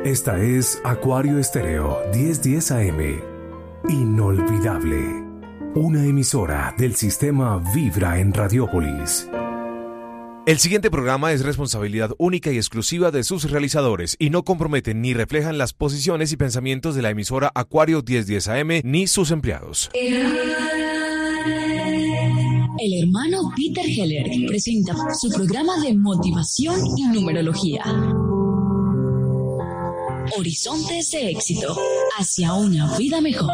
Esta es Acuario Estéreo 1010 AM. Inolvidable. Una emisora del sistema Vibra en Radiópolis. El siguiente programa es responsabilidad única y exclusiva de sus realizadores y no comprometen ni reflejan las posiciones y pensamientos de la emisora Acuario 1010 AM ni sus empleados. El hermano Peter Heller presenta su programa de motivación y numerología. Horizontes de éxito hacia una vida mejor.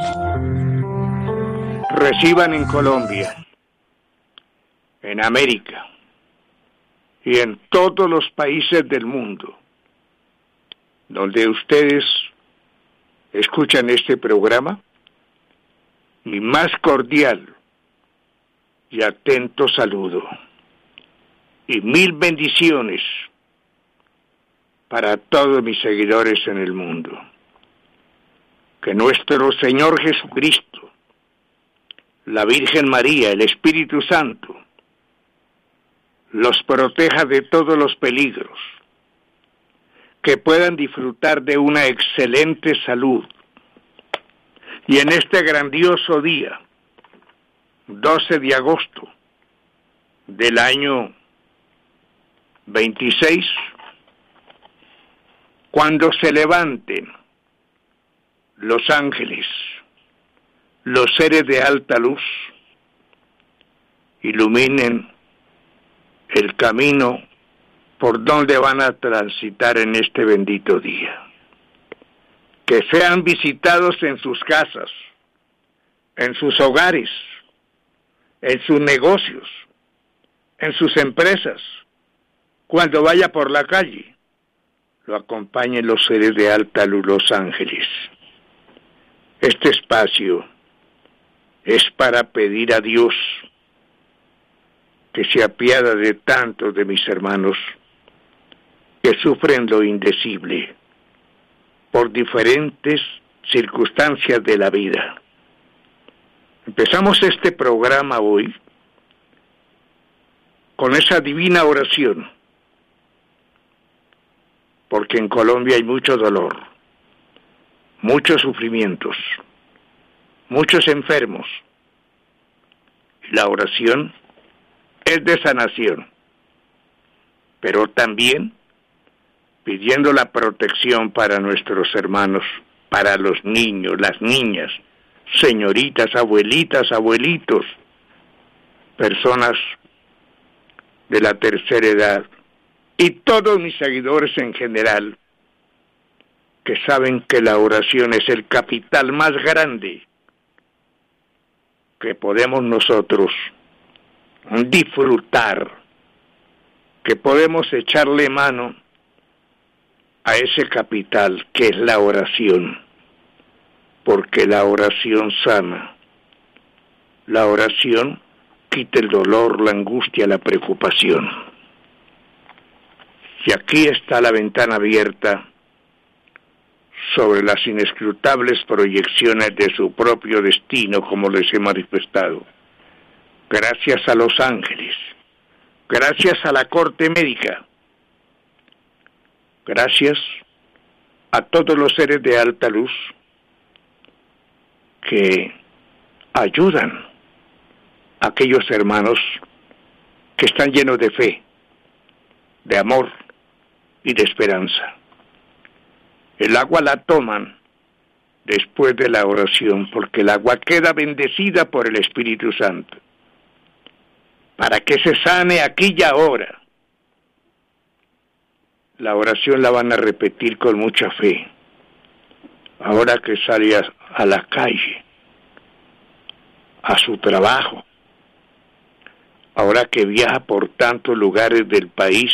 Reciban en Colombia, en América y en todos los países del mundo donde ustedes escuchan este programa, mi más cordial y atento saludo y 1000 bendiciones para todos mis seguidores en el mundo. Que nuestro Señor Jesucristo, la Virgen María, el Espíritu Santo, los proteja de todos los peligros, que puedan disfrutar de una excelente salud. Y en este grandioso día, 12 de agosto del año 26, cuando se levanten los ángeles, los seres de alta luz, iluminen el camino por donde van a transitar en este bendito día. Que sean visitados en sus casas, en sus hogares, en sus negocios, en sus empresas, cuando vaya por la calle, lo acompañen los seres de alta luz, los ángeles. Este espacio es para pedir a Dios que se apiada de tantos de mis hermanos que sufren lo indecible por diferentes circunstancias de la vida. Empezamos este programa hoy con esa divina oración, porque en Colombia hay mucho dolor, muchos sufrimientos, muchos enfermos. La oración es de sanación, pero también pidiendo la protección para nuestros hermanos, para los niños, las niñas, señoritas, abuelitas, abuelitos, personas de la tercera edad, y todos mis seguidores en general, que saben que la oración es el capital más grande que podemos nosotros disfrutar, que podemos echarle mano a ese capital que es la oración, porque la oración sana, la oración quita el dolor, la angustia, la preocupación. Y aquí está la ventana abierta sobre las inescrutables proyecciones de su propio destino, como les he manifestado. Gracias a los ángeles, gracias a la corte médica, gracias a todos los seres de alta luz que ayudan a aquellos hermanos que están llenos de fe, de amor y de esperanza. El agua la toman después de la oración, porque el agua queda bendecida por el Espíritu Santo, para que se sane aquí y ahora. La oración la van a repetir con mucha fe, ahora que sale a la calle, a su trabajo, ahora que viaja por tantos lugares del país,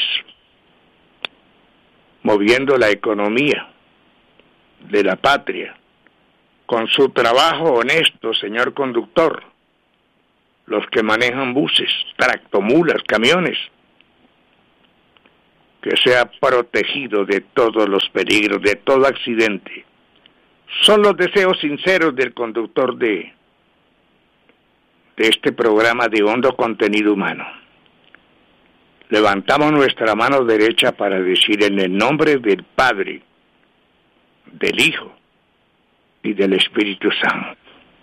moviendo la economía de la patria, con su trabajo honesto, señor conductor, los que manejan buses, tractomulas, camiones, que sea protegido de todos los peligros, de todo accidente. Son los deseos sinceros del conductor de este programa de hondo contenido humano. Levantamos nuestra mano derecha para decir en el nombre del Padre, del Hijo y del Espíritu Santo.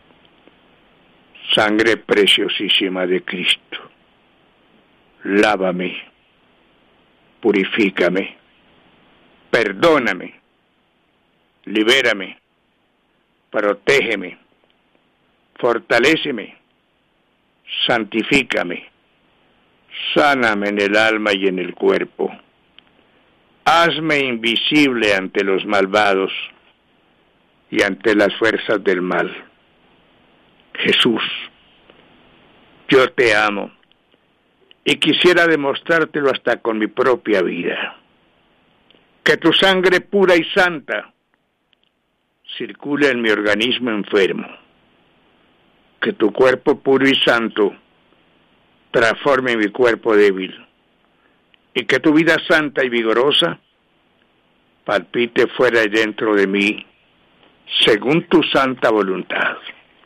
Sangre preciosísima de Cristo, lávame, purifícame, perdóname, libérame, protégeme, fortaléceme, santifícame, sáname en el alma y en el cuerpo. Hazme invisible ante los malvados y ante las fuerzas del mal. Jesús, yo te amo y quisiera demostrártelo hasta con mi propia vida. Que tu sangre pura y santa circule en mi organismo enfermo. Que tu cuerpo puro y santo transforme mi cuerpo débil. Y que tu vida santa y vigorosa palpite fuera y dentro de mí, según tu santa voluntad.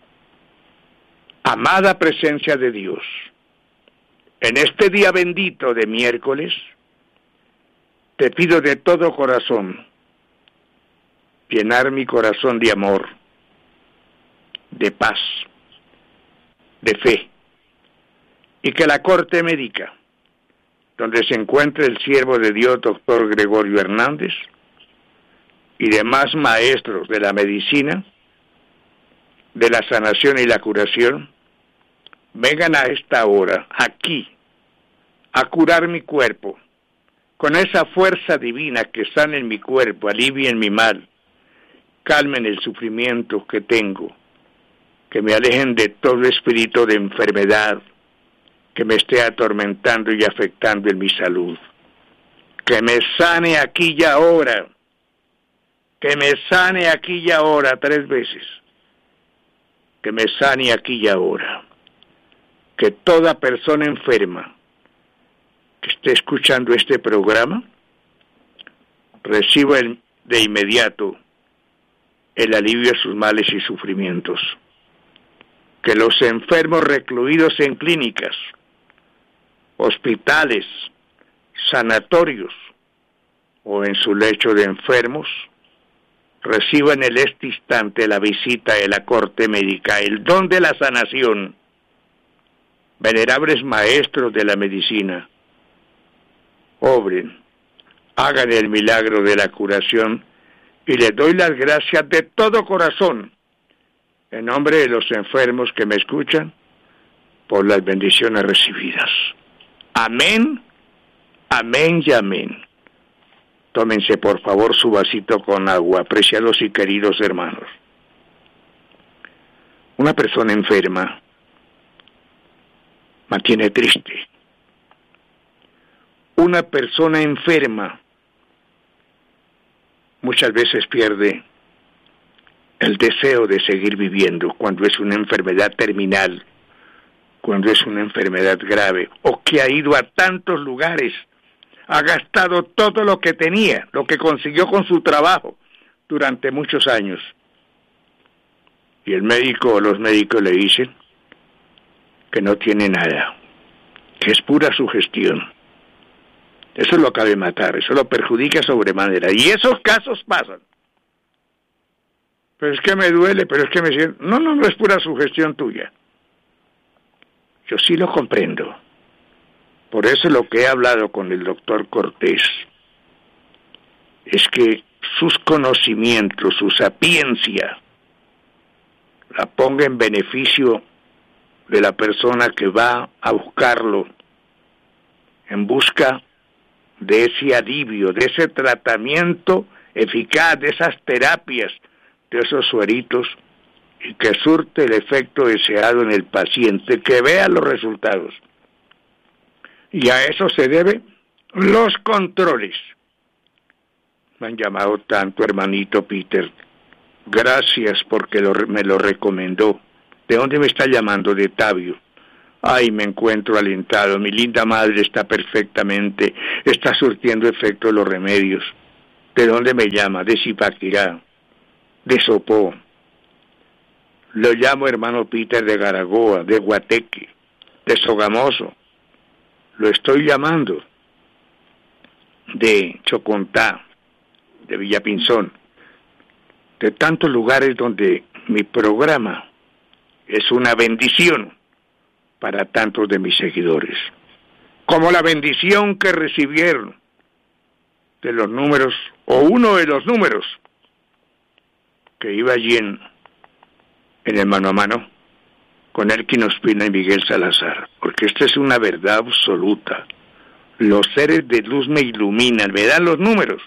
Amada presencia de Dios, en este día bendito de miércoles, te pido de todo corazón llenar mi corazón de amor, de paz, de fe, y que la corte médica, donde se encuentre el siervo de Dios, doctor Gregorio Hernández, y demás maestros de la medicina, de la sanación y la curación, vengan a esta hora, aquí, a curar mi cuerpo, con esa fuerza divina que sana en mi cuerpo, alivien mi mal, calmen el sufrimiento que tengo, que me alejen de todo espíritu de enfermedad que me esté atormentando y afectando en mi salud. Que me sane aquí y ahora, que me sane aquí y ahora 3 veces, que me sane aquí y ahora. Que toda persona enferma que esté escuchando este programa reciba de inmediato el alivio de sus males y sufrimientos. Que los enfermos recluidos en clínicas, hospitales, sanatorios o en su lecho de enfermos reciban en este instante la visita de la corte médica, el don de la sanación. Venerables maestros de la medicina, obren, hagan el milagro de la curación y les doy las gracias de todo corazón en nombre de los enfermos que me escuchan por las bendiciones recibidas. Amén, amén y amén. Tómense por favor su vasito con agua, apreciados y queridos hermanos. Una persona enferma mantiene triste. Una persona enferma muchas veces pierde el deseo de seguir viviendo cuando es una enfermedad terminal, cuando es una enfermedad grave, o que ha ido a tantos lugares, ha gastado todo lo que tenía, lo que consiguió con su trabajo durante muchos años. Y el médico o los médicos le dicen que no tiene nada, que es pura sugestión. Eso lo acaba de matar, eso lo perjudica sobremanera. Y esos casos pasan. Pero es que me duele, pero es que me siento... No es pura sugestión tuya. Yo sí lo comprendo. Por eso lo que he hablado con el doctor Cortés es que sus conocimientos, su sapiencia, la ponga en beneficio de la persona que va a buscarlo en busca de ese alivio, de ese tratamiento eficaz, de esas terapias, de esos sueritos, y que surte el efecto deseado en el paciente, que vea los resultados. Y a eso se deben los controles. Me han llamado tanto, hermanito Peter. Gracias porque me lo recomendó. ¿De dónde me está llamando? De Tabio. Ay, me encuentro alentado. Mi linda madre está perfectamente. Está surtiendo efecto los remedios. ¿De dónde me llama? De Zipaquirá, de Sopó. Lo llamo hermano Peter de Garagoa, de Guateque, de Sogamoso. Lo estoy llamando de Chocontá, de Villapinzón. de tantos lugares donde mi programa es una bendición para tantos de mis seguidores, como la bendición que recibieron de los números, o uno de los números que iba allí en el mano a mano con Elkin Ospina y Miguel Salazar, porque esta es una verdad absoluta. Los seres de luz me iluminan, me dan los números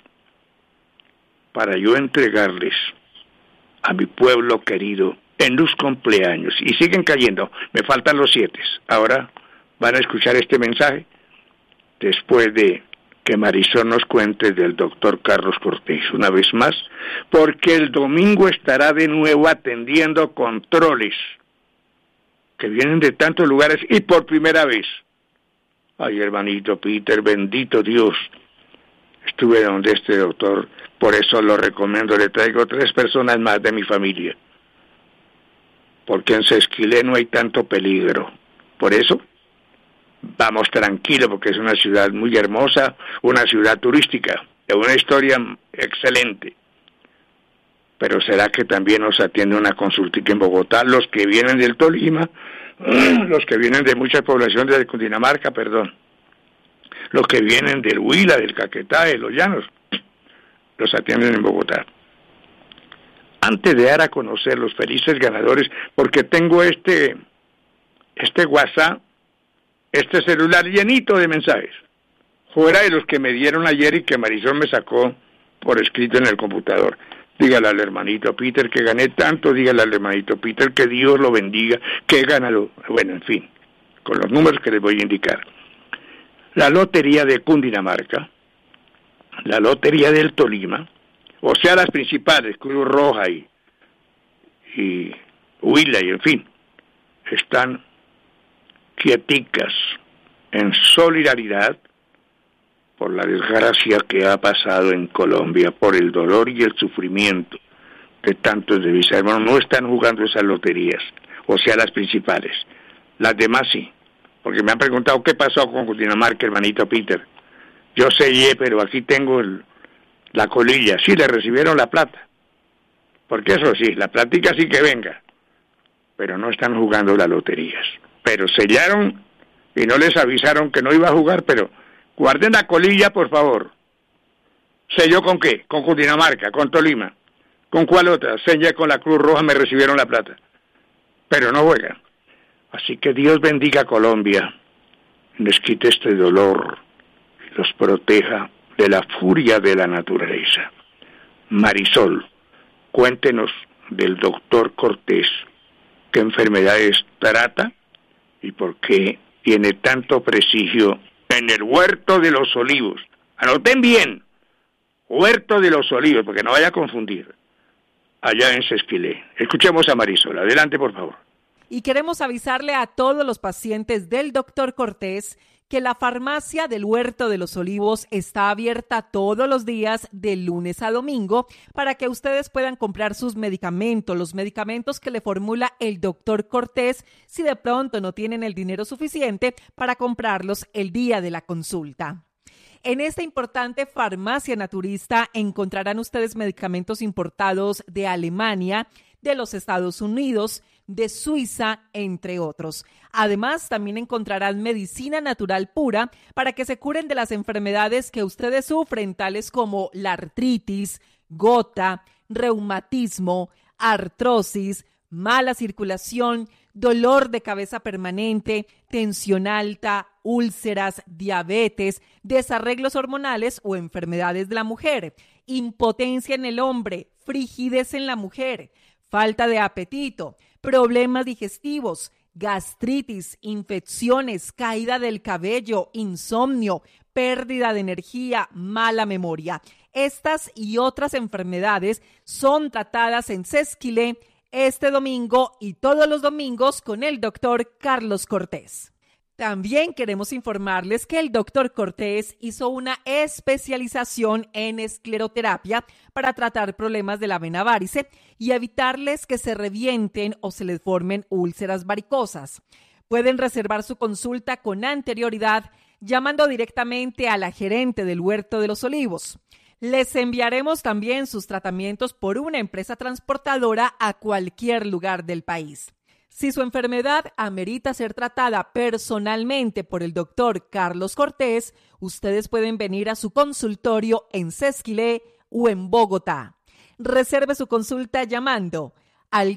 para yo entregarles a mi pueblo querido en los cumpleaños, y siguen cayendo, me faltan los 7. Ahora van a escuchar este mensaje después de que Marisol nos cuente del doctor Carlos Cortés una vez más, porque el domingo estará de nuevo atendiendo controles que vienen de tantos lugares y por primera vez. Ay, hermanito Peter, bendito Dios, estuve donde este doctor, por eso lo recomiendo, le traigo 3 personas más de mi familia, porque en Sesquilé no hay tanto peligro, por eso vamos tranquilo, porque es una ciudad muy hermosa, una ciudad turística, de una historia excelente. Pero será que también nos atiende una consultica en Bogotá, los que vienen del Tolima, los que vienen de muchas poblaciones de Cundinamarca, los que vienen del Huila, del Caquetá, de los Llanos, los atienden en Bogotá. Antes de dar a conocer los felices ganadores, porque tengo este WhatsApp, este celular llenito de mensajes, fuera de los que me dieron ayer y que Marisol me sacó por escrito en el computador. Dígale al hermanito Peter que gané tanto, dígale al hermanito Peter que Dios lo bendiga, que ganado. Bueno, en fin, con los números que les voy a indicar. La lotería de Cundinamarca, la lotería del Tolima, o sea, las principales, Cruz Roja y Huila, y en fin, están quieticas en solidaridad por la desgracia que ha pasado en Colombia, por el dolor y el sufrimiento de tantos de mis hermanos. No están jugando esas loterías, o sea, las principales. Las demás sí, porque me han preguntado qué pasó con Cundinamarca, hermanito Peter. Yo sellé, pero aquí tengo la colilla. Sí, le recibieron la plata, porque eso sí, la plática sí que venga, pero no están jugando las loterías. Pero sellaron y no les avisaron que no iba a jugar, pero guarden la colilla, por favor. ¿Selló con qué? Con Cundinamarca, con Tolima. ¿Con cuál otra? Sellé con la Cruz Roja, me recibieron la plata. Pero no juegan. Así que Dios bendiga a Colombia, les quite este dolor y los proteja de la furia de la naturaleza. Marisol, cuéntenos del doctor Cortés, qué enfermedades trata y por qué tiene tanto prestigio en el Huerto de los Olivos. Anoten bien, Huerto de los Olivos, porque no vaya a confundir, allá en Sesquilé. Escuchemos a Marisol, adelante por favor. Y queremos avisarle a todos los pacientes del doctor Cortés que la farmacia del Huerto de los Olivos está abierta todos los días de lunes a domingo para que ustedes puedan comprar sus medicamentos, los medicamentos que le formula el doctor Cortés, si de pronto no tienen el dinero suficiente para comprarlos el día de la consulta. En esta importante farmacia naturista encontrarán ustedes medicamentos importados de Alemania, de los Estados Unidos, de Suiza, entre otros. Además, también encontrarán medicina natural pura para que se curen de las enfermedades que ustedes sufren, tales como la artritis, gota, reumatismo, artrosis, mala circulación, dolor de cabeza permanente, tensión alta, úlceras, diabetes, desarreglos hormonales o enfermedades de la mujer, impotencia en el hombre, frigidez en la mujer, falta de apetito, problemas digestivos, gastritis, infecciones, caída del cabello, insomnio, pérdida de energía, mala memoria. Estas y otras enfermedades son tratadas en Sesquilé este domingo y todos los domingos con el doctor Carlos Cortés. También queremos informarles que el doctor Cortés hizo una especialización en escleroterapia para tratar problemas de la vena varice y evitarles que se revienten o se les formen úlceras varicosas. Pueden reservar su consulta con anterioridad llamando directamente a la gerente del Huerto de los Olivos. Les enviaremos también sus tratamientos por una empresa transportadora a cualquier lugar del país. Si su enfermedad amerita ser tratada personalmente por el doctor Carlos Cortés, ustedes pueden venir a su consultorio en Sesquilé o en Bogotá. Reserve su consulta llamando al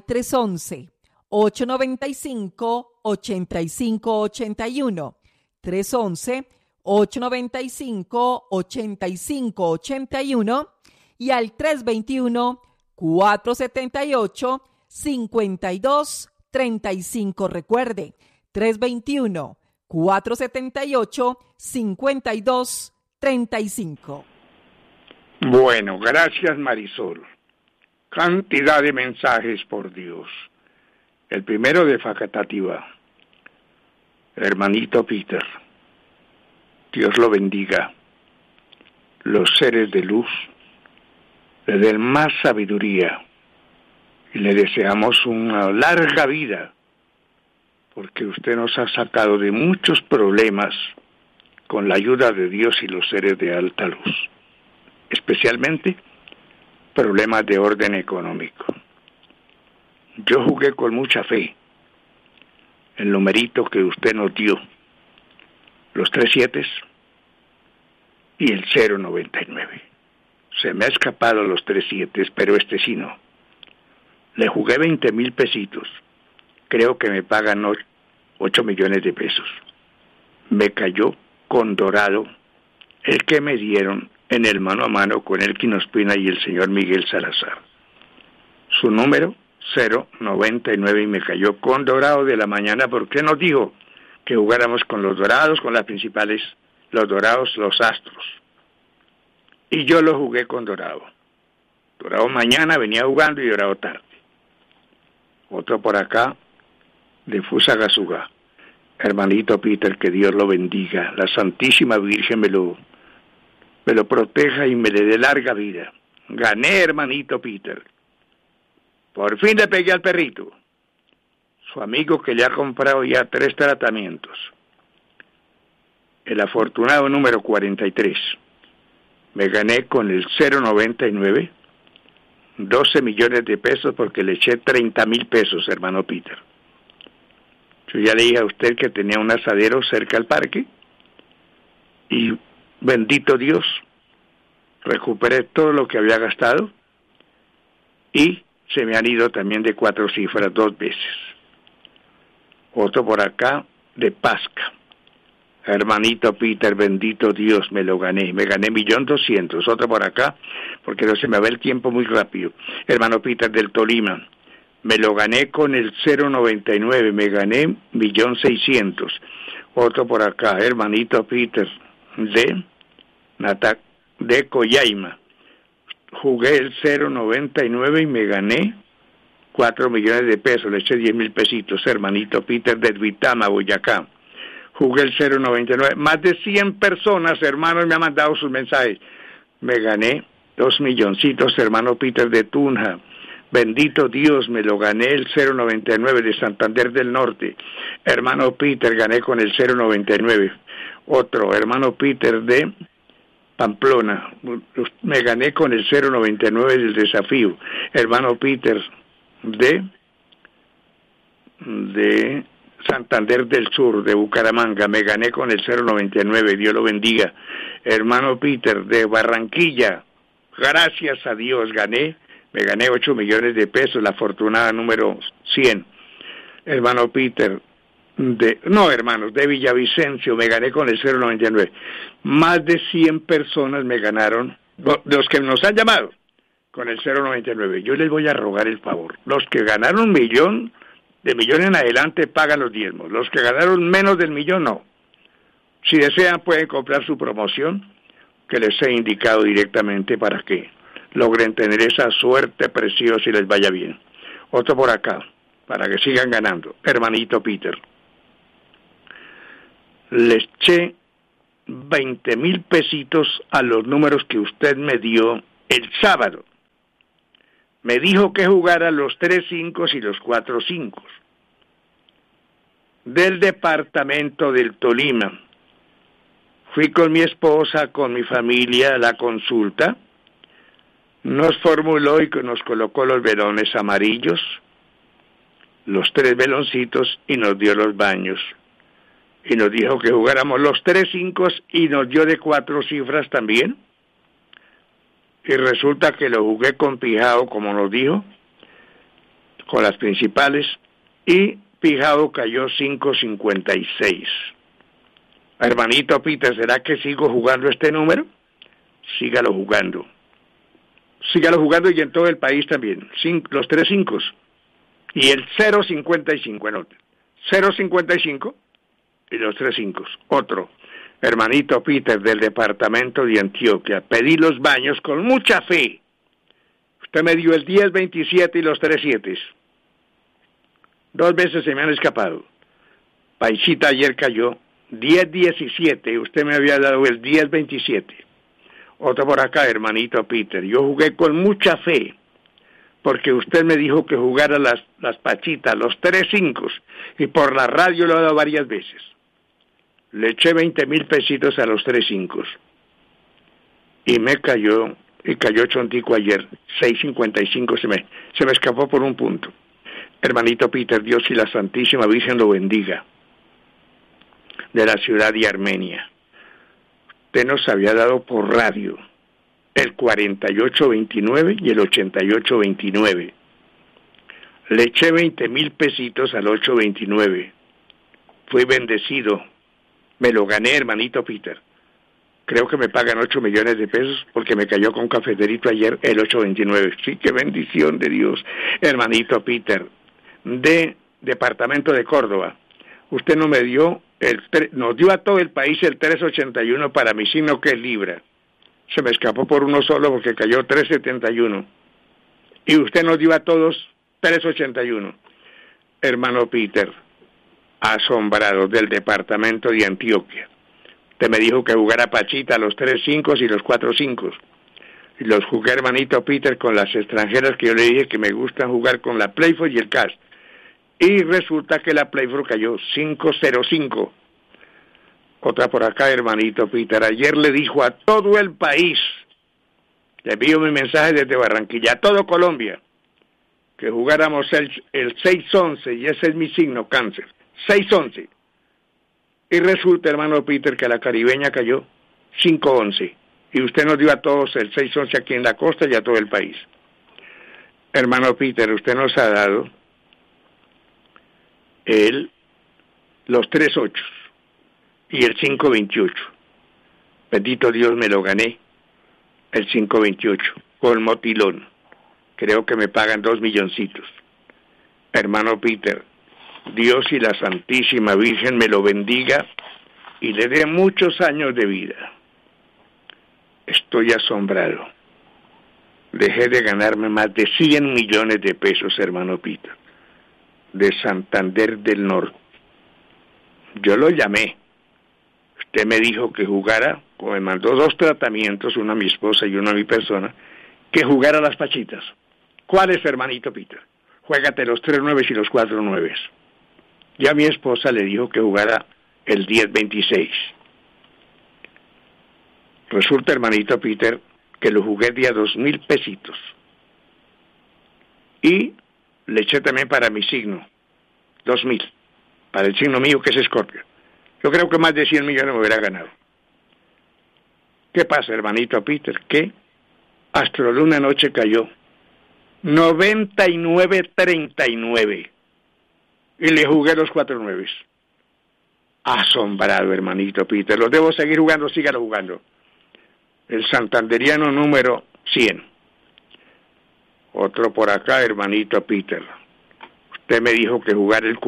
311-895-8581, 311-895-8581 y al 321-478-5235. Recuerde, 321-478-5235. Bueno, gracias Marisol. Cantidad de mensajes, por Dios. El primero de Facatativá. Hermanito Peter, Dios lo bendiga. Los seres de luz le den más sabiduría y le deseamos una larga vida, porque usted nos ha sacado de muchos problemas con la ayuda de Dios y los seres de alta luz, especialmente problemas de orden económico. Yo jugué con mucha fe el numerito que usted nos dio, los 3 7 y el 099. Se me ha escapado los 3 7, pero este sí no. Le jugué 20,000 pesitos. Creo que me pagan 8 millones de pesos. Me cayó con dorado el que me dieron en el mano a mano con Elkin Ospina y el señor Miguel Salazar. Su número 099 y me cayó con dorado de la mañana porque nos dijo que jugáramos con los dorados, con las principales, los dorados, los astros. Y yo lo jugué con dorado. Dorado mañana venía jugando y dorado tarde. Otro por acá, de Fusagasugá. Hermanito Peter, que Dios lo bendiga. La Santísima Virgen me lo proteja y me le dé larga vida. Gané, hermanito Peter. Por fin le pegué al perrito. Su amigo que le ha comprado ya 3 tratamientos. El afortunado número 43. Me gané con el 099, 12 millones de pesos porque le eché 30,000 pesos, hermano Peter. Yo ya le dije a usted que tenía un asadero cerca al parque y bendito Dios, recuperé todo lo que había gastado y se me han ido también de 4 cifras 2 veces. Otro por acá de Pasca. Hermanito Peter, bendito Dios, me lo gané. Me gané 1.200.000. Otro por acá, porque no se me va el tiempo muy rápido. Hermano Peter del Tolima. Me lo gané con el 099. Me gané 1.600.000. Otro por acá, hermanito Peter de Coyaima. Jugué el 099 y me gané 4 millones de pesos, le eché 10,000 pesitos, hermanito Peter de Duitama, Boyacá. Jugué el 099, más de 100 personas, hermanos, me han mandado sus mensajes. Me gané 2 milloncitos, hermano Peter de Tunja. Bendito Dios, me lo gané el 099 de Santander del Norte. Hermano Peter, gané con el 099. Otro, hermano Peter de Pamplona, me gané con el 099 del desafío. Hermano Peter de Santander del Sur, de Bucaramanga, me gané con el 099, Dios lo bendiga. Hermano Peter de Barranquilla, gracias a Dios me gané 8 millones de pesos, la afortunada número 100. Hermano Peter de Villavicencio, me gané con el 099. Más de 100 personas me ganaron, los que nos han llamado, con el 099. Yo les voy a rogar el favor. Los que ganaron millón en adelante pagan los diezmos. Los que ganaron menos del millón, no. Si desean, pueden comprar su promoción, que les he indicado directamente para que logren tener esa suerte preciosa y les vaya bien. Otro por acá, para que sigan ganando. Hermanito Peter. Les eché 20,000 pesitos a los números que usted me dio el sábado. Me dijo que jugara los 3 5 y los 4 5 del departamento del Tolima. Fui con mi esposa, con mi familia a la consulta nos formuló y nos colocó los velones amarillos, los 3 veloncitos, y nos dio los baños. Y nos dijo que jugáramos los 3 5 y nos dio de 4 cifras también. Y resulta que lo jugué con Pijao, como nos dijo, con las principales, y Pijao cayó 5.56. Hermanito Peter, ¿será que sigo jugando este número? Sígalo jugando. Sígalo jugando y en todo el país también. Los 3 5 y el 0.55, anote. 0.55 y los 3 5. Otro. Hermanito Peter, del departamento de Antioquia. Pedí los baños con mucha fe. Usted me dio el 10.27 y los 3 7. 2 veces se me han escapado. Paisita ayer cayó 10.17 y usted me había dado el 10.27. Otro por acá, hermanito Peter. Yo jugué con mucha fe porque usted me dijo que jugara las pachitas, los 3 5, y por la radio lo he dado varias veces. Le eché 20,000 pesitos a los 3 5 y me cayó, chontico ayer, 6.55, se me escapó por un punto. Hermanito Peter, Dios y la Santísima Virgen lo bendiga, de la ciudad de Armenia. Usted nos había dado por radio el 48.29 y el 88.29. Le eché 20,000 pesitos al 8.29. Fui bendecido. Me lo gané, hermanito Peter. Creo que me pagan 8 millones de pesos porque me cayó con cafeterito ayer el 8.29. Sí, qué bendición de Dios. Hermanito Peter, de Departamento de Córdoba. Usted no me dio, nos dio a todo el país el 3.81 para mi signo, que es Libra. Se me escapó por uno solo porque cayó 3.71. Y usted nos dio a todos 3.81. Hermano Peter, asombrado, del departamento de Antioquia. Usted me dijo que jugara pachita los 3 5 y los 4 5. Y los jugué, hermanito Peter, con las extranjeras que yo le dije que me gustan jugar con la Playful y el Cash. Y resulta que la Playful cayó 5.05. Otra por acá, hermanito Peter. Ayer le dijo a todo el país, le envío mi mensaje desde Barranquilla, a todo Colombia, que jugáramos el 6-11, y ese es mi signo, Cáncer. 6-11. Y resulta, hermano Peter, que la caribeña cayó 5-11. Y usted nos dio a todos el 6-11 aquí en la costa y a todo el país. Hermano Peter, usted nos ha dado los 3-8 y el 5-28. Bendito Dios, me lo gané. El 5-28 con motilón. Creo que me pagan 2 milloncitos. Hermano Peter, Dios y la Santísima Virgen me lo bendiga y le dé muchos años de vida. Estoy asombrado. Dejé de ganarme más de 100 millones de pesos, hermano Peter, de Santander del Norte. Yo lo llamé. Usted me dijo que jugara, o me mandó 2 tratamientos, uno a mi esposa y uno a mi persona, que jugara las pachitas. ¿Cuáles, hermanito Peter? Juégate los 3 9 y los 4 9. Ya mi esposa le dijo que jugara el 10-26. Resulta, hermanito Peter, que lo jugué de a 2,000 pesitos. Y le eché también para mi signo, 2,000, para el signo mío que es Escorpio. Yo creo que más de 100 millones me hubiera ganado. ¿Qué pasa, hermanito Peter? Que Astroluna anoche cayó 99.39 y le jugué los 4 9. Asombrado, hermanito Peter. Los debo seguir jugando, sígalo jugando. El santanderiano número 100. Otro por acá, hermanito Peter. Usted me dijo que jugara el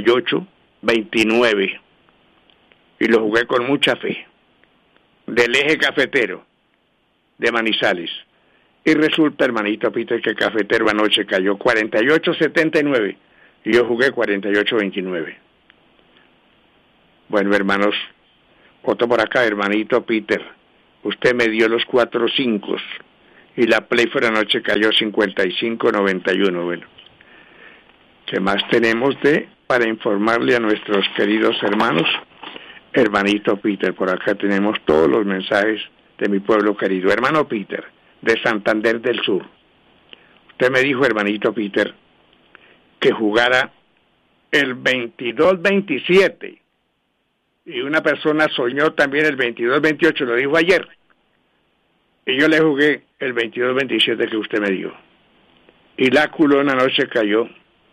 48-29 y lo jugué con mucha fe. Del eje cafetero de Manizales. Y resulta, hermanito Peter, que Cafetero anoche cayó 48.79 y yo jugué 48.29. Bueno, hermanos, otro por acá, hermanito Peter. Usted me dio los 4 5 y la Playful anoche cayó 55.91. Bueno, ¿qué más tenemos para informarle a nuestros queridos hermanos? Hermanito Peter, por acá tenemos todos los mensajes de mi pueblo querido. Hermano Peter, de Santander del Sur. Usted me dijo, hermanito Peter, que jugara el 22-27 y una persona soñó también el 22-28, lo dijo ayer, y yo le jugué el 22-27 que usted me dio, y la culona anoche cayó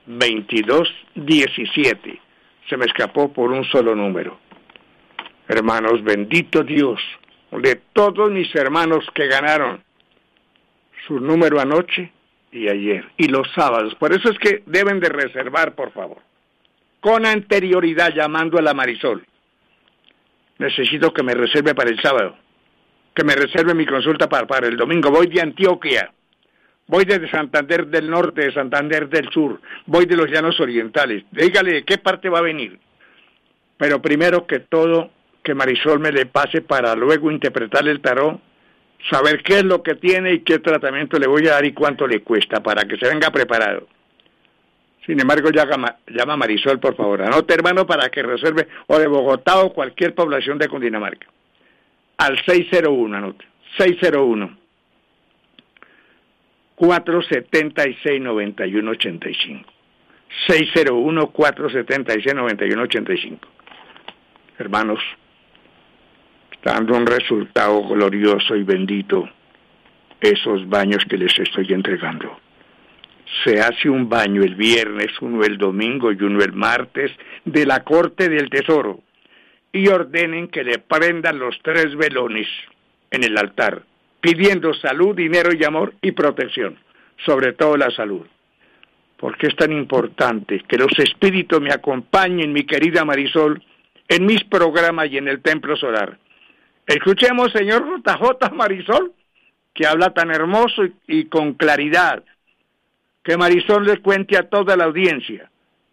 22-17, se me escapó por un solo número. Hermanos, bendito Dios de todos mis hermanos que ganaron su número anoche y ayer, y los sábados. Por eso es que deben de reservar, por favor, con anterioridad, llamando a la Marisol. Necesito que me reserve para el sábado, que me reserve mi consulta para el domingo. Voy de Antioquia, voy desde Santander del Norte, de Santander del Sur, voy de los Llanos Orientales. Dígale de qué parte va a venir. Pero primero que todo, que Marisol me le pase para luego interpretarle el tarot, saber qué es lo que tiene y qué tratamiento le voy a dar y cuánto le cuesta, para que se venga preparado. Sin embargo, llama a Marisol, por favor. Anote, hermano, para que reserve, o de Bogotá o cualquier población de Cundinamarca. Al 601, anote. 601-476-9185. 601-476-9185. Hermanos, está dando un resultado glorioso y bendito esos baños que les estoy entregando. Se hace un baño el viernes, uno el domingo y uno el martes de la Corte del Tesoro, y ordenen que le prendan los 3 velones en el altar, pidiendo salud, dinero y amor y protección, sobre todo la salud. ¿Por qué es tan importante que los espíritus me acompañen, mi querida Marisol, en mis programas y en el Templo Solar? Escuchemos, señor JJ Marisol, que habla tan hermoso y con claridad. Que Marisol le cuente a toda la audiencia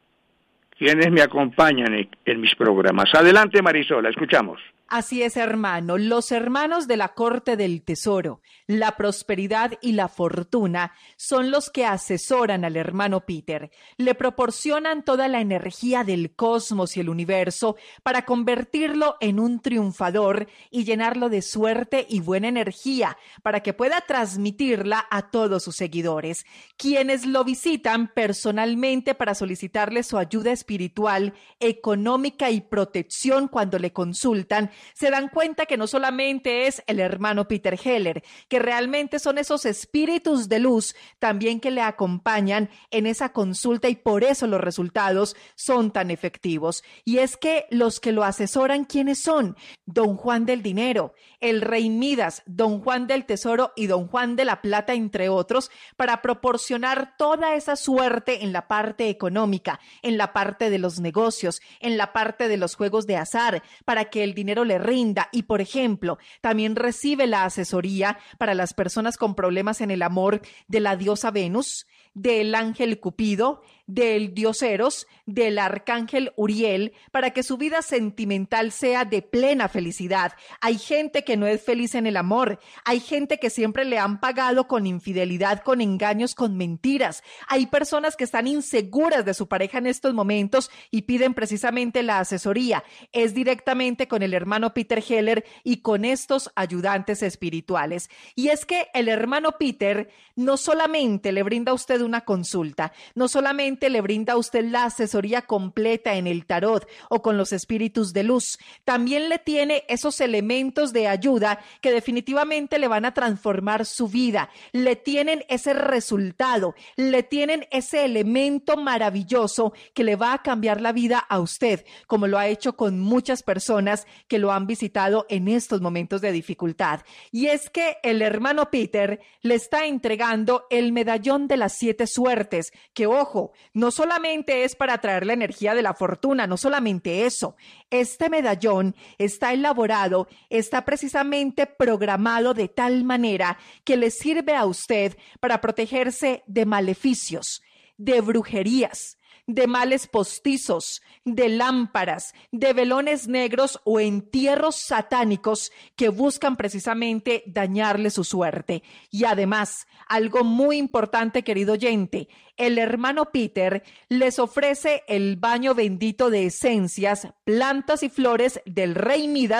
quienes me acompañan en mis programas. Adelante, Marisol, la escuchamos. Así es, hermano. Los hermanos de la Corte del Tesoro, la prosperidad y la fortuna son los que asesoran al hermano Peter. Le proporcionan toda la energía del cosmos y el universo para convertirlo en un triunfador y llenarlo de suerte y buena energía para que pueda transmitirla a todos sus seguidores, quienes lo visitan personalmente para solicitarle su ayuda espiritual, económica y protección cuando le consultan. Se dan cuenta que no solamente es el hermano Peter Heller, que realmente son esos espíritus de luz también que le acompañan en esa consulta, y por eso los resultados son tan efectivos. Y es que los que lo asesoran, ¿quiénes son? Don Juan del Dinero, el Rey Midas, Don Juan del Tesoro y Don Juan de la Plata, entre otros, para proporcionar toda esa suerte en la parte económica, en la parte de los negocios, en la parte de los juegos de azar, para que el dinero le rinda. Y por ejemplo, también recibe la asesoría para las personas con problemas en el amor de la diosa Venus, del ángel Cupido, del dios Eros, del arcángel Uriel, para que su vida sentimental sea de plena felicidad. Hay gente que no es feliz en el amor, hay gente que siempre le han pagado con infidelidad, con engaños, con mentiras. Hay personas que están inseguras de su pareja en estos momentos y piden precisamente la asesoría. Es directamente con el hermano Peter Heller y con estos ayudantes espirituales. Y es que el hermano Peter no solamente le brinda a usted una consulta, no solamente le brinda a usted la asesoría completa en el tarot o con los espíritus de luz, también le tiene esos elementos de ayuda que definitivamente le van a transformar su vida, le tienen ese resultado, le tienen ese elemento maravilloso que le va a cambiar la vida a usted, como lo ha hecho con muchas personas que lo han visitado en estos momentos de dificultad. Y es que el hermano Peter le está entregando el medallón de las 7 suertes, que ojo, no solamente es para traer la energía de la fortuna, no solamente eso. Este medallón está elaborado, está precisamente programado de tal manera que le sirve a usted para protegerse de maleficios, de brujerías, de males postizos, de lámparas, de velones negros o entierros satánicos que buscan precisamente dañarle su suerte. Y además, algo muy importante, querido oyente, el hermano Peter les ofrece el baño bendito de esencias, plantas y flores del Rey Midas,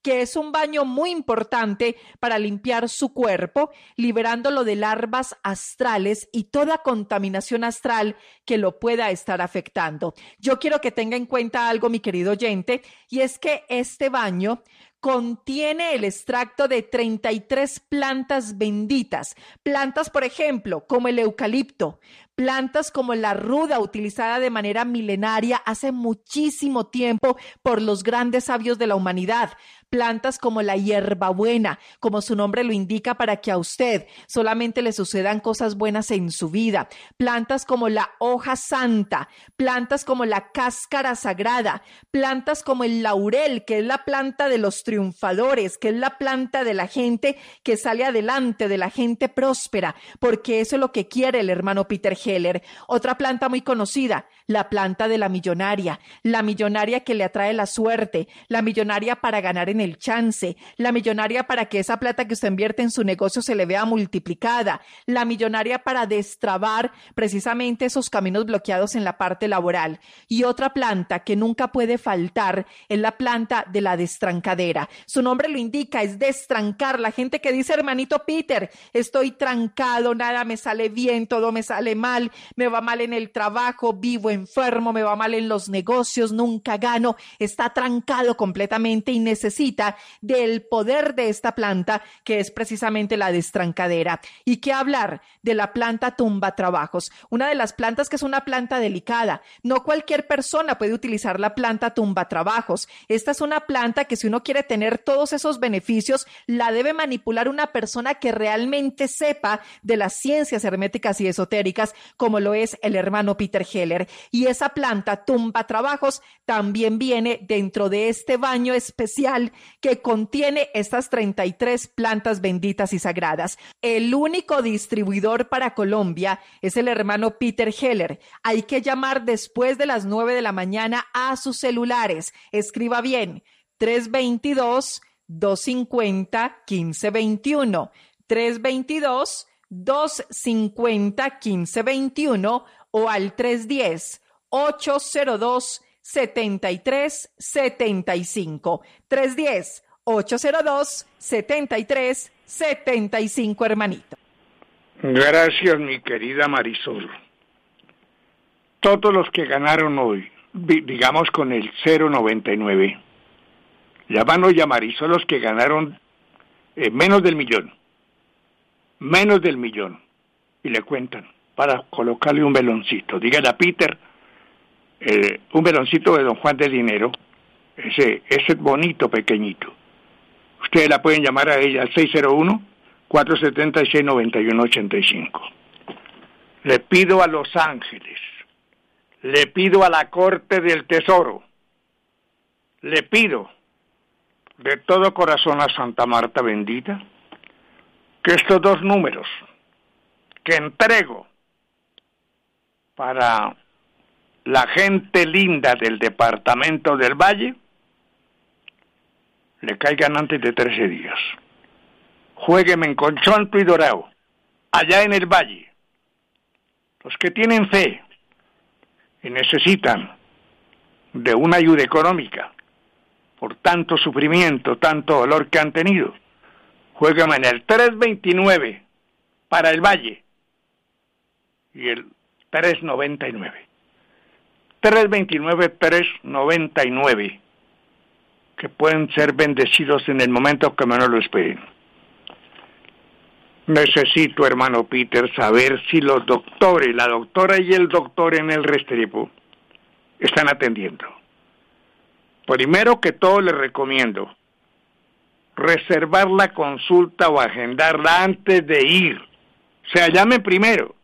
que es un baño muy importante para limpiar su cuerpo, liberándolo de larvas astrales y toda contaminación astral que lo pueda estar afectando. Yo quiero que tenga en cuenta algo, mi querido oyente, y es que este baño contiene el extracto de 33 plantas benditas. Plantas, por ejemplo, como el eucalipto, plantas como la ruda, utilizada de manera milenaria hace muchísimo tiempo por los grandes sabios de la humanidad. Plantas como la hierbabuena, como su nombre lo indica, para que a usted solamente le sucedan cosas buenas en su vida. Plantas como la hoja santa, plantas como la cáscara sagrada, plantas como el laurel, que es la planta de los triunfadores, que es la planta de la gente que sale adelante, de la gente próspera, porque eso es lo que quiere el hermano Peter Heller. Otra planta muy conocida, la planta de la millonaria que le atrae la suerte, la millonaria para ganar en el chance, la millonaria para que esa plata que usted invierte en su negocio se le vea multiplicada, la millonaria para destrabar precisamente esos caminos bloqueados en la parte laboral. Y otra planta que nunca puede faltar es la planta de la destrancadera. Su nombre lo indica, es destrancar. La gente que dice, hermanito Peter, estoy trancado, nada me sale bien, todo me sale mal, me va mal en el trabajo, vivo enfermo, me va mal en los negocios, nunca gano, está trancado completamente y necesita del poder de esta planta, que es precisamente la destrancadera. ¿Y qué hablar de la planta tumbatrabajos? Una de las plantas que es una planta delicada. No cualquier persona puede utilizar la planta tumbatrabajos. Esta es una planta que, si uno quiere tener todos esos beneficios, la debe manipular una persona que realmente sepa de las ciencias herméticas y esotéricas, como lo es el hermano Peter Heller. Y esa planta tumbatrabajos también viene dentro de este baño especial que contiene estas 33 plantas benditas y sagradas. El único distribuidor para Colombia es el hermano Peter Heller. Hay que llamar después de las 9 de la mañana a sus celulares. Escriba bien, 322-250-1521, 322-250-1521 o al 310-802-7375, 310-802-7375, hermanito. Gracias, mi querida Marisol. Todos los que ganaron hoy, digamos con el 099, llaman hoy a Marisol los que ganaron menos del millón, y le cuentan para colocarle un veloncito. Dígale a Peter, un veloncito de Don Juan del Dinero, ese bonito, pequeñito. Ustedes la pueden llamar a ella al 601-476-9185. Le pido a Los Ángeles, le pido a la Corte del Tesoro, le pido de todo corazón a Santa Marta bendita, que estos dos números que entrego para la gente linda del departamento del Valle le caigan antes de 13 días. Juégueme en Conchonto y Dorado, allá en el Valle. Los que tienen fe y necesitan de una ayuda económica por tanto sufrimiento, tanto dolor que han tenido, juégueme en el 329 para el Valle y el 399. 329, que pueden ser bendecidos en el momento que menos lo esperen. Necesito, hermano Peter, saber si los doctores, la doctora y el doctor en el Restrepo están atendiendo. Primero que todo, les recomiendo reservar la consulta o agendarla antes de ir. O sea, llame primero.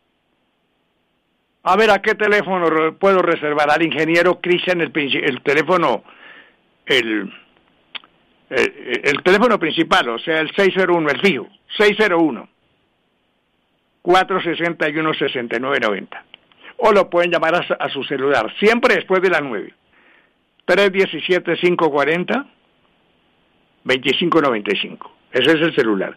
A ver, ¿a qué teléfono puedo reservar? Al ingeniero Cristian, el teléfono, el teléfono principal, o sea, el 601, el fijo, 601-461-6990. O lo pueden llamar a su celular, siempre después de las 9. 317-540-2595. Ese es el celular.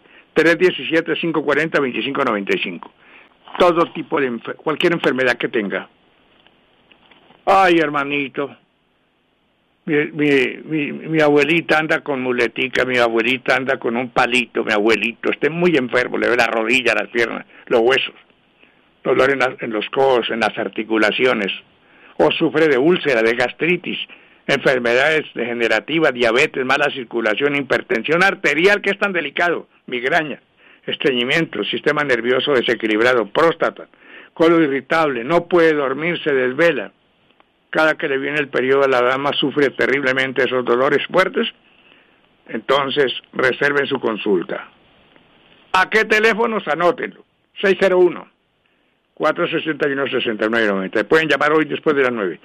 317-540-2595. Todo tipo de cualquier enfermedad que tenga. Ay, hermanito, Mi abuelita anda con muletica, mi abuelita anda con un palito, mi abuelito, está muy enfermo, le ve la rodilla, las piernas, los huesos, dolor en los codos, en las articulaciones, o sufre de úlcera, de gastritis, enfermedades degenerativas, diabetes, mala circulación, hipertensión arterial, que es tan delicado, migraña, estreñimiento, sistema nervioso desequilibrado, próstata, colon irritable, no puede dormir, se desvela. Cada que le viene el periodo, la dama sufre terriblemente esos dolores fuertes. Entonces, reserven su consulta. ¿A qué teléfonos? Anótenlo. 601-461-6990. Pueden llamar hoy después de las 9.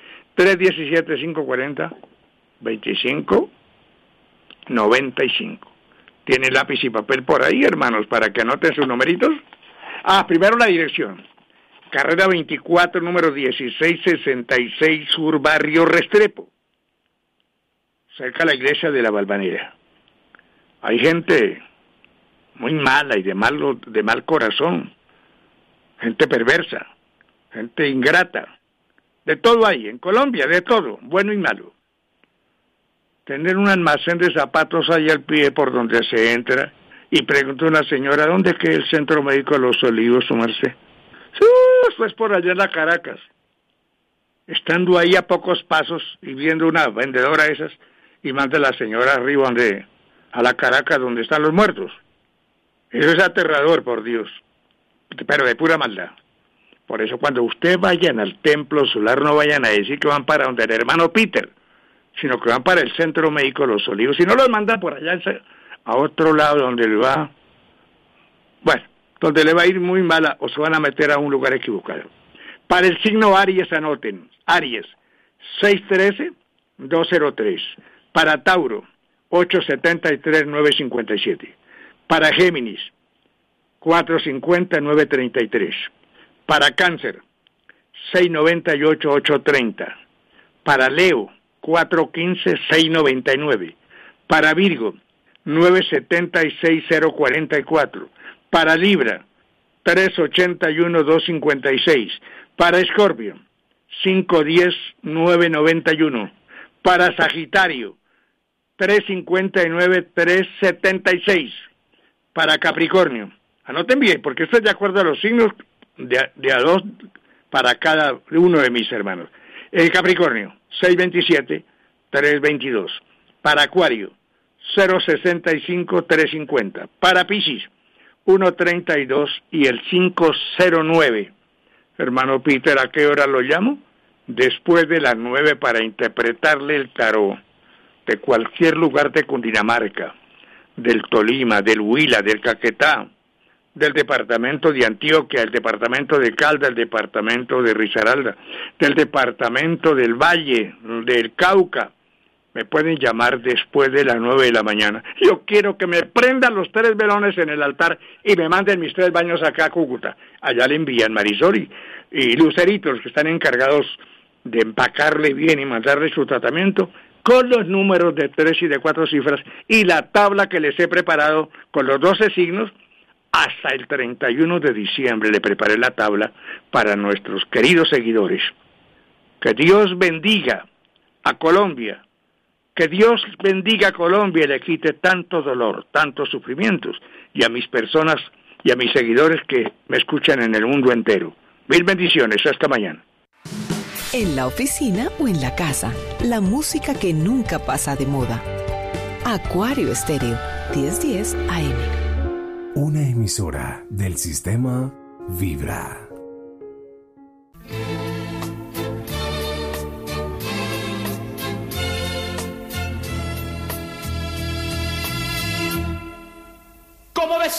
317-540-2595. ¿Tienen lápiz y papel por ahí, hermanos, para que anoten sus numeritos? Primero la dirección. Carrera 24, número 1666, Sur, Barrio Restrepo, cerca de la iglesia de la Valvanera. Hay gente muy mala y de mal corazón, gente perversa, gente ingrata, de todo hay, en Colombia, de todo, bueno y malo. Tener un almacén de zapatos ahí al pie por donde se entra, y pregunta a una señora, ¿dónde queda el Centro Médico de los Olivos, su merced? Pues por allá en la Caracas. Estando ahí a pocos pasos y viendo una vendedora de esas, y manda a la señora arriba a la Caracas donde están los muertos. Eso es aterrador, por Dios, pero de pura maldad. Por eso cuando ustedes vayan al templo solar, no vayan a decir que van para donde el hermano Peter, sino que van para el Centro Médico de los Olivos. Si no los mandan por allá a otro lado donde le va, donde le va a ir muy mala, o se van a meter a un lugar equivocado. Para el signo Aries, anoten. Aries, 613-203. Para Tauro, 873-957. Para Géminis, 450-933. Para Cáncer, 698-830. Para Leo, 415-699. Para Virgo, 970-6044. Para Libra, 381-256. Para Escorpio, 510-991. Para Sagitario, 359-376. Para Capricornio, anoten bien, porque esto es de acuerdo a los signos de a dos para cada uno de mis hermanos. El Capricornio, 627-322. Para Acuario, 065-350. Para Piscis, 132 y el 509. Hermano Peter, ¿a qué hora lo llamo? Después de las 9 para interpretarle el tarot de cualquier lugar de Cundinamarca, del Tolima, del Huila, del Caquetá, del departamento de Antioquia, el departamento de Caldas, el departamento de Risaralda, del departamento del Valle, del Cauca. Me pueden llamar después de las 9 de la mañana. Yo quiero que me prendan los 3 velones en el altar y me manden mis 3 baños acá a Cúcuta. Allá le envían Marisol y Luceritos, que están encargados de empacarle bien y mandarle su tratamiento con los números de 3 y de 4 cifras y la tabla que les he preparado con los 12 signos. Hasta el 31 de diciembre le preparé la tabla para nuestros queridos seguidores. Que Dios bendiga a Colombia. Que Dios bendiga a Colombia y le quite tanto dolor, tantos sufrimientos, y a mis personas y a mis seguidores que me escuchan en el mundo entero. Mil bendiciones, hasta mañana. En la oficina o en la casa, la música que nunca pasa de moda. Acuario Estéreo, 1010 AM. Una emisora del sistema Vibra.